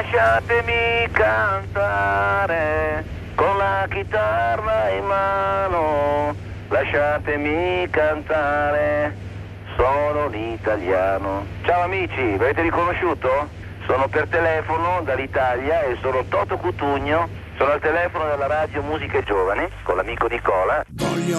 Lasciatemi cantare con la chitarra in mano, lasciatemi cantare, sono l'italiano. Ciao amici, mi avete riconosciuto? Sono per telefono dall'Italia e sono Toto Cutugno, sono al telefono della radio Musiche Giovani con l'amico Nicola. Voglio